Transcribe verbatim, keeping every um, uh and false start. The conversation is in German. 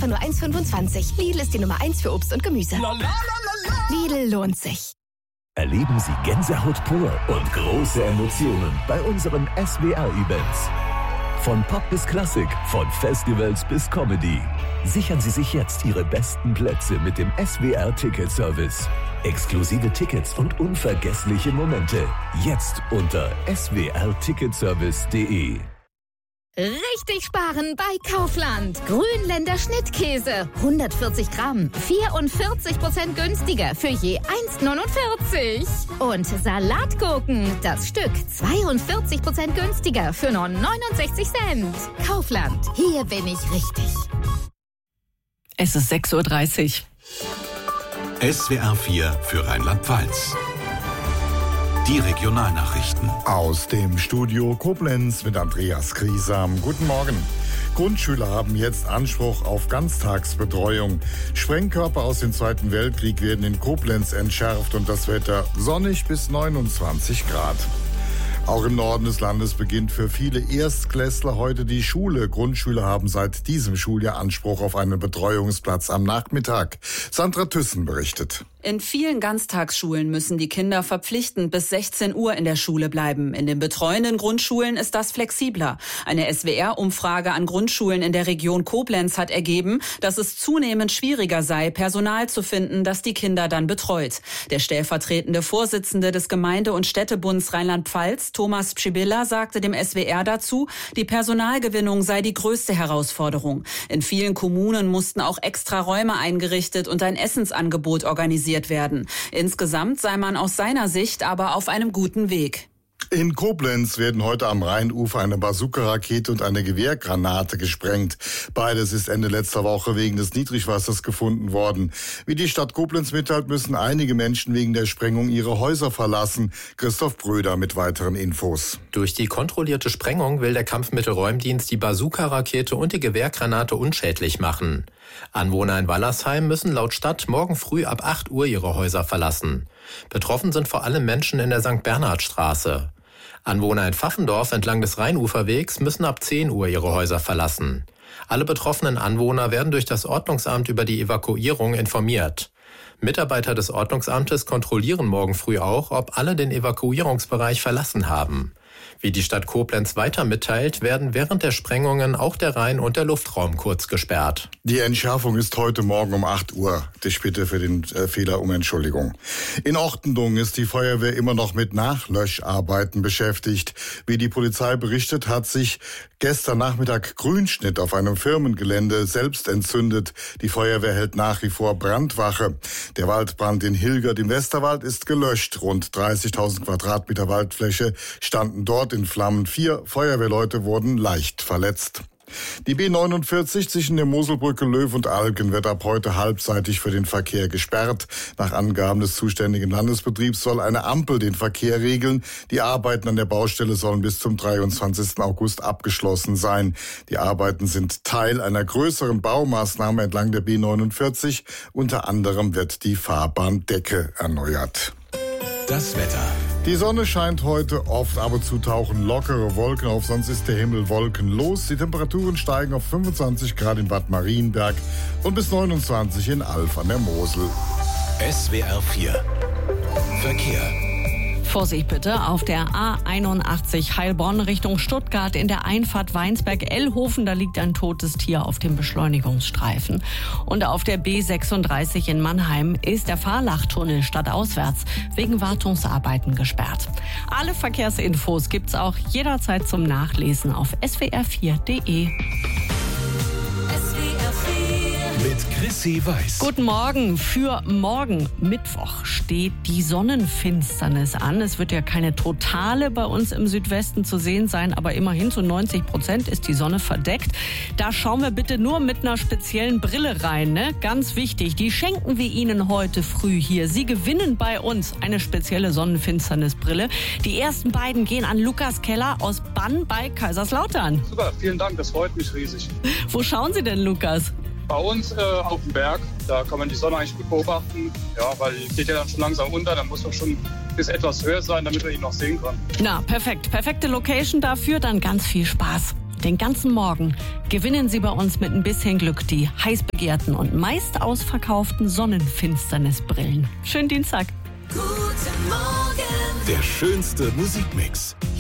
von nur eins Komma fünfundzwanzig. Lidl ist die Nummer eins für Obst und Gemüse. Lidl lohnt sich. Erleben Sie Gänsehaut pur und große Emotionen bei unseren S W R-Events. Von Pop bis Klassik, von Festivals bis Comedy. Sichern Sie sich jetzt Ihre besten Plätze mit dem S W R-Ticket-Service. Exklusive Tickets und unvergessliche Momente. Jetzt unter s w r ticketservice punkt de. Richtig sparen bei Kaufland. Grünländer Schnittkäse. hundertvierzig Gramm. vierundvierzig Prozent günstiger für je eins Komma neunundvierzig. Und Salatgurken. Das Stück zweiundvierzig Prozent günstiger für nur neunundsechzig Cent. Kaufland. Hier bin ich richtig. Es ist sechs Uhr dreißig. S W R vier für Rheinland-Pfalz. Die Regionalnachrichten. Aus dem Studio Koblenz mit Andreas Griesam. Guten Morgen. Grundschüler haben jetzt Anspruch auf Ganztagsbetreuung. Sprengkörper aus dem Zweiten Weltkrieg werden in Koblenz entschärft und das Wetter sonnig bis neunundzwanzig Grad. Auch im Norden des Landes beginnt für viele Erstklässler heute die Schule. Grundschüler haben seit diesem Schuljahr Anspruch auf einen Betreuungsplatz am Nachmittag. Sandra Thyssen berichtet. In vielen Ganztagsschulen müssen die Kinder verpflichtend bis sechzehn Uhr in der Schule bleiben. In den betreuenden Grundschulen ist das flexibler. Eine S W R-Umfrage an Grundschulen in der Region Koblenz hat ergeben, dass es zunehmend schwieriger sei, Personal zu finden, das die Kinder dann betreut. Der stellvertretende Vorsitzende des Gemeinde- und Städtebunds Rheinland-Pfalz, Thomas Pschibilla, sagte dem S W R dazu, die Personalgewinnung sei die größte Herausforderung. In vielen Kommunen mussten auch extra Räume eingerichtet und ein Essensangebot organisiert werden. Insgesamt sei man aus seiner Sicht aber auf einem guten Weg. In Koblenz werden heute am Rheinufer eine Bazooka-Rakete und eine Gewehrgranate gesprengt. Beides ist Ende letzter Woche wegen des Niedrigwassers gefunden worden. Wie die Stadt Koblenz mitteilt, müssen einige Menschen wegen der Sprengung ihre Häuser verlassen. Christoph Bröder mit weiteren Infos. Durch die kontrollierte Sprengung will der Kampfmittelräumdienst die Bazooka-Rakete und die Gewehrgranate unschädlich machen. Anwohner in Wallersheim müssen laut Stadt morgen früh ab acht Uhr ihre Häuser verlassen. Betroffen sind vor allem Menschen in der Sankt Bernhardstraße. Anwohner in Pfaffendorf entlang des Rheinuferwegs müssen ab zehn Uhr ihre Häuser verlassen. Alle betroffenen Anwohner werden durch das Ordnungsamt über die Evakuierung informiert. Mitarbeiter des Ordnungsamtes kontrollieren morgen früh auch, ob alle den Evakuierungsbereich verlassen haben. Wie die Stadt Koblenz weiter mitteilt, werden während der Sprengungen auch der Rhein- und der Luftraum kurz gesperrt. Die Entschärfung ist heute Morgen um acht Uhr. Ich bitte für den äh, Fehler um Entschuldigung. In Ortendung ist die Feuerwehr immer noch mit Nachlöscharbeiten beschäftigt. Wie die Polizei berichtet, hat sich gestern Nachmittag Grünschnitt auf einem Firmengelände selbst entzündet. Die Feuerwehr hält nach wie vor Brandwache. Der Waldbrand in Hilgert im Westerwald ist gelöscht. Rund dreißigtausend Quadratmeter Waldfläche standen dort in Flammen. Vier Feuerwehrleute wurden leicht verletzt. Die B neunundvierzig zwischen der Moselbrücke Löw und Alken wird ab heute halbseitig für den Verkehr gesperrt. Nach Angaben des zuständigen Landesbetriebs soll eine Ampel den Verkehr regeln. Die Arbeiten an der Baustelle sollen bis zum dreiundzwanzigsten August abgeschlossen sein. Die Arbeiten sind Teil einer größeren Baumaßnahme entlang der B neunundvierzig. Unter anderem wird die Fahrbahndecke erneuert. Das Wetter. Die Sonne scheint heute oft, ab und zu tauchen lockere Wolken auf, sonst ist der Himmel wolkenlos. Die Temperaturen steigen auf fünfundzwanzig Grad in Bad Marienberg und bis neunundzwanzig in Alf an der Mosel. S W R vier Verkehr. Vorsicht bitte auf der A einundachtzig Heilbronn Richtung Stuttgart in der Einfahrt Weinsberg-Ellhofen. Da liegt ein totes Tier auf dem Beschleunigungsstreifen. Und auf der B sechsunddreißig in Mannheim ist der Fahrlachtunnel stadtauswärts wegen Wartungsarbeiten gesperrt. Alle Verkehrsinfos gibt's auch jederzeit zum Nachlesen auf s w r vier punkt de. Mit Chrissy Weiß. Guten Morgen. Für morgen Mittwoch steht die Sonnenfinsternis an. Es wird ja keine totale bei uns im Südwesten zu sehen sein, aber immerhin zu neunzig Prozent ist die Sonne verdeckt. Da schauen wir bitte nur mit einer speziellen Brille rein, ne? Ganz wichtig, die schenken wir Ihnen heute früh hier. Sie gewinnen bei uns eine spezielle Sonnenfinsternisbrille. Die ersten beiden gehen an Lukas Keller aus Bann bei Kaiserslautern. Super, vielen Dank, das freut mich riesig. Wo schauen Sie denn, Lukas? Bei uns äh, auf dem Berg, da kann man die Sonne eigentlich gut beobachten. Ja, weil die geht ja dann schon langsam unter, dann muss man schon bis etwas höher sein, damit man ihn noch sehen kann. Na, perfekt. Perfekte Location dafür, dann ganz viel Spaß. Den ganzen Morgen gewinnen Sie bei uns mit ein bisschen Glück die heiß begehrten und meist ausverkauften Sonnenfinsternisbrillen. Schönen Dienstag. Guten Morgen. Der schönste Musikmix.